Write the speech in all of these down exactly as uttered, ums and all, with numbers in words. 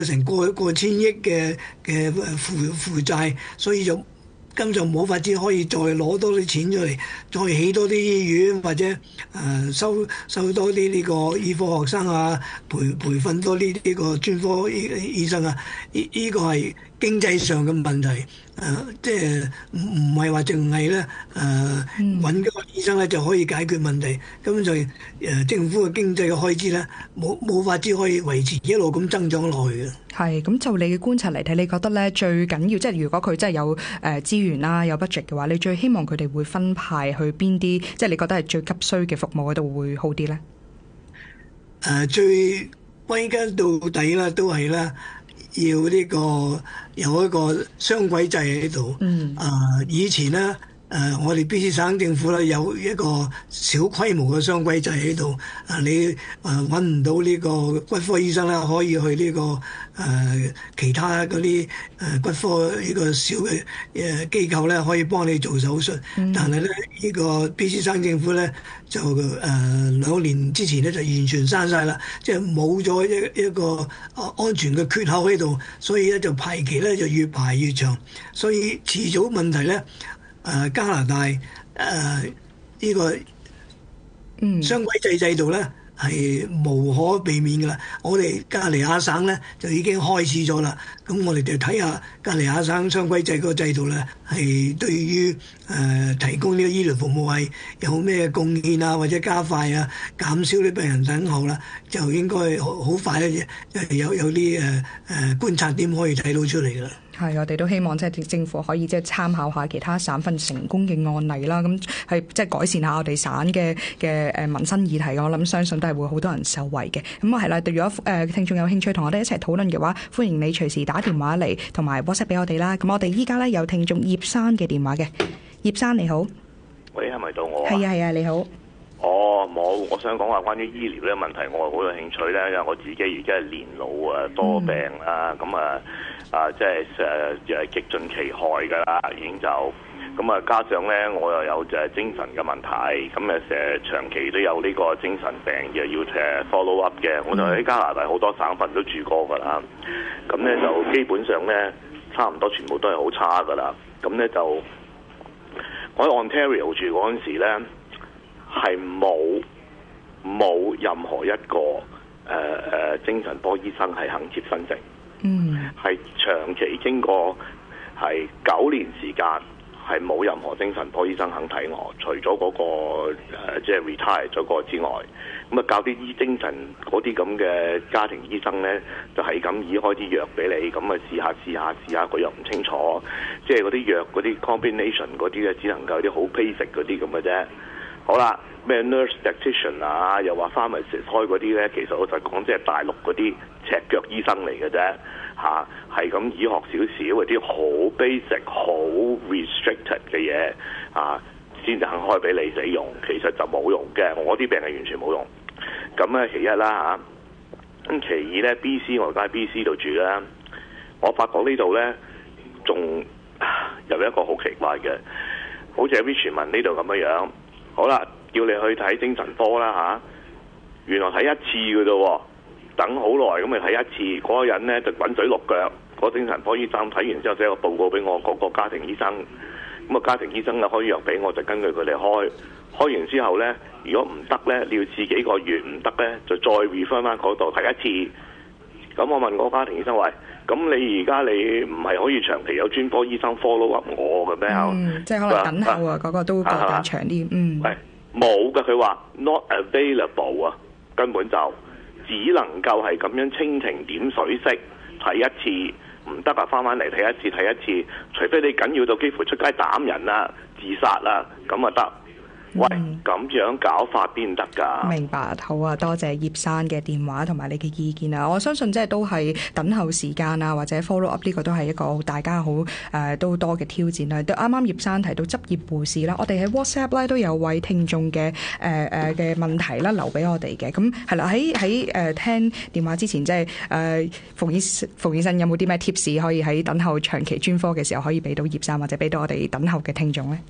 成過過千億嘅嘅負負債，所以就根本就冇法子可以再攞多啲錢出嚟，再起多啲醫院或者誒、呃、收收多啲呢個醫科學生啊，培培訓多啲呢個專科醫醫生啊，呢呢、這個係經濟上嘅問題，誒、呃、即係唔唔係話淨係咧誒揾個醫生咧就可以解決問題，根本就誒、呃、政府嘅經濟嘅開支咧冇冇法子可以維持一路咁增長落去嘅。 係咁，就你嘅觀察嚟睇，你覺得咧最緊要即係如果佢真係有誒資源啦，有 budget 嘅話，你最希望佢哋會分派去邊啲？即係你覺得係最急需嘅服務嗰度會好啲咧？ 誒、呃，最歸根到底啦，都係啦。要呢個有一個雙軌制喺度。嗯。啊、呃，以前咧，誒、呃，我哋 B C 省政府咧有一個小規模嘅雙軌制喺度。啊，你誒揾唔到呢個骨科醫生咧，可以去呢、這個誒、呃、其他嗰啲誒骨科呢個小嘅誒機構咧，可以幫你做手術。嗯、但係咧，呢、這個 B C 省政府咧就誒、呃、兩年之前咧就完全刪晒啦，即係冇咗一一個安全嘅缺口喺度，所以咧就排期咧就越排越長，所以遲早問題咧誒、呃、加拿大誒呢、呃這個雙軌制制度咧係無可避免㗎啦。我哋加利亞省咧就已經開始咗啦，咁我哋就睇下加利亞省雙軌制個制度咧係對於誒、呃、提供呢個醫療服務係有咩貢獻啊，或者加快啊，減少啲病人等候啦，就應該好好快咧，有有啲誒誒觀察點可以睇到出嚟㗎啦。 係，我哋都希望即係政府可以即係參考下其他省份成功嘅案例啦，咁係即係改善下我哋省嘅嘅誒民生議題。我諗相信都係會好多人受惠嘅。咁啊係啦，如果誒聽眾有興趣同我哋一齊討論嘅話，歡迎你隨時打電話嚟同埋 WhatsApp 俾我哋啦。咁我哋依家咧有聽眾葉生嘅電話嘅，葉生你好。 喂，係咪到我啊？ 係啊係啊，你好。 哦，冇，我想講話關於醫療呢個問題，我係好有興趣咧，因為我自己而家係年老啊，多病啦，咁、嗯、啊啊即係誒誒極盡其害㗎啦，已經就咁啊，加上咧我又有就係精神嘅問題，咁誒成日長期都有呢個精神病嘅要誒 follow up 嘅，我就喺加拿大好多省份都住過㗎啦，咁咧就基本上咧差唔多全部都係好差㗎啦，咁咧就我喺 Ontario 住嗰陣時咧。係冇冇任何一個誒誒、呃、精神科醫生係肯接申請，嗯，係長期經過係九年時間係冇任何精神科醫生肯睇我，除咗嗰、那個誒即係 retire 咗個之外，咁啊教啲醫精神嗰啲咁嘅家庭醫生咧，就係咁醫開啲藥俾你，咁啊試下試下試下個藥唔清楚，即係嗰啲藥嗰啲 combination 嗰啲咧，只能夠啲好 basic 嗰啲咁嘅啫。好啦，咩 nurse practitioner 啊，又話 pharmacist 開嗰啲咧，其實我就講即係大陸嗰啲赤腳醫生嚟嘅啫，嚇係咁醫學少少嗰啲好 basic、好 restricted 嘅嘢啊，先至肯開俾你使用，其實就冇用嘅。我啲病係完全冇用。咁咧其一啦嚇，咁其二咧 B C 我而家喺 B C 度住啦，我發覺呢度咧仲有一個好奇怪嘅，好似喺 Richmond 呢度咁樣樣。好啦，叫你去睇精神科啦嚇，原來睇一次嘅啫，等好耐咁咪睇一次。嗰、那個人咧就滾水淥腳，嗰、那個精神科醫生睇完之後寫個報告俾我，嗰、那個家庭醫生，咁啊家庭醫生啊開藥俾我，就根據佢哋開，開完之後咧，如果唔得咧，你要試幾個月，唔得咧就再 refer 翻嗰度睇一次。咁我問嗰個家庭醫生喂，咁你而家你唔係可以長期有專科醫生 follow up 我嘅咩？ 嗯，即係可能等候啊，嗰、那個都較長啲。嗯， 喂，冇嘅，佢話 not available 啊，根本就只能夠係咁樣蜻蜓點水式睇一次，唔得啊，翻返嚟睇一次睇一次，除非你緊要到幾乎出街斬人啊、自殺啦，咁啊得。喂，咁樣搞法邊得㗎？ 明白，好啊，多謝葉生嘅電話同埋你嘅意見啊！我相信即係都係等候時間啊，或者 follow up 呢個都係一個大家好誒、呃、都多嘅挑戰啦。都啱啱葉生提到執業護士啦，我哋喺 WhatsApp 咧都有位聽眾嘅誒誒嘅問題啦，留俾我哋嘅。咁係啦，喺喺誒聽電話之前，即係誒馮醫馮醫生有冇啲咩 tips 可以喺等候長期專科嘅時候可以俾到葉生，或者俾到我哋等候嘅聽眾咧？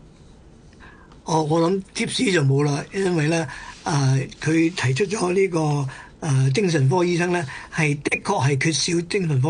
哦，我諗 tips 就冇啦，因為咧，誒、呃、佢提出咗呢、這個誒、 誒精神科醫生咧，係的確係缺少精神科。